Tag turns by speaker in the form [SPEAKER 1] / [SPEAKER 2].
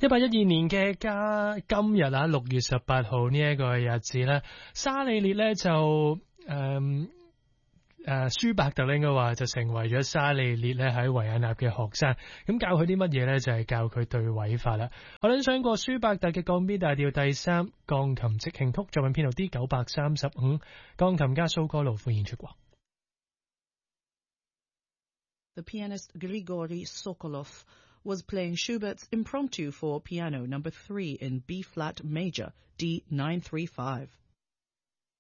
[SPEAKER 1] 1812年嘅今日啊，6月18號呢一個日子咧，沙利列咧就舒伯特咧應該話就成為咗沙利列咧喺維也納嘅學生，咁教佢啲乜嘢咧？就係教佢對位法啦。我哋上過舒伯特嘅降 B 大調第3鋼琴即興曲，作品編號 D935，鋼琴家蘇哥魯夫演出過。
[SPEAKER 2] The pianist Grigory Sokolov was playing Schubert's Impromptu for piano number 3 in B-flat major, D935.